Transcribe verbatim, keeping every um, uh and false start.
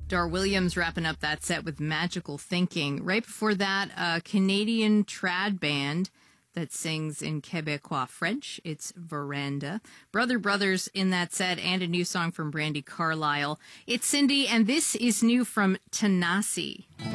Dar Williams wrapping up that set with Magical Thinking. Right before that, a Canadian trad band that sings in Quebecois French. It's Veranda. Brother Brothers in that set, and a new song from Brandi Carlile. It's Cindy, and this is new from Tanasi.